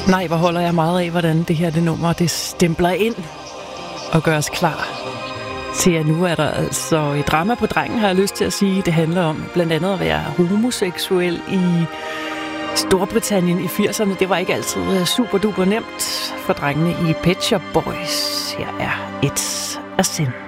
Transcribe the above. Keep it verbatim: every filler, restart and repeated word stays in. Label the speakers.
Speaker 1: Nej, hvor holder jeg meget af, hvordan det her det nummer, det stempler ind og gør os klar til, at nu er der altså et drama på drengen, har jeg lyst til at sige. Det handler om blandt andet at være homoseksuel i Storbritannien i firserne. Det var ikke altid super duper nemt for drengene i Pet Shop Boys. Her er It's a Sin.